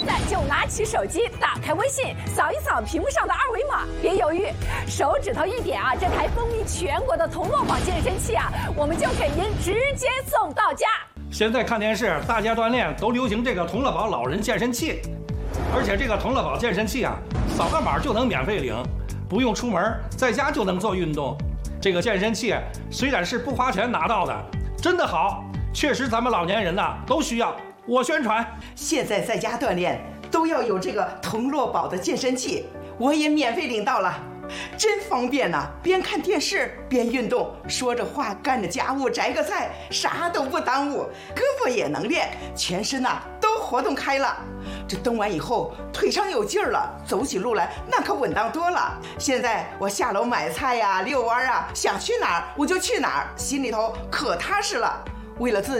现在就拿起手机，打开微信，扫一扫屏幕上的二维码，别犹豫，手指头一点啊，这台风靡全国的同乐宝健身器啊，我们就给您直接送到家。 现在看电视，大家锻炼都流行这个同乐宝老人健身器，而且这个同乐宝健身器啊，扫个码就能免费领，不用出门，在家就能做运动。这个健身器虽然是不花钱拿到的，真的好，确实咱们老年人呐都需要。我宣传， 现在在家锻炼都要有这个同乐宝的健身器，我也免费领到了，真方便呐！边看电视边运动，说着话干着家务，摘个菜，啥都不耽误，胳膊也能练，全身呐都活动开了。这蹬完以后腿上有劲儿了，走起路来那可稳当多了。现在我下楼买菜呀、遛弯啊，想去哪儿我就去哪儿，心里头可踏实了。为了自己